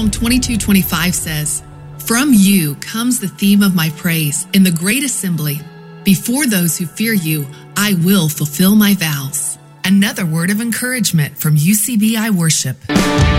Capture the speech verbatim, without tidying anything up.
Psalm twenty-two twenty-five says, "From you comes the theme of my praise in the great assembly. Before those who fear you, I will fulfill my vows." Another word of encouragement from U C B I Worship.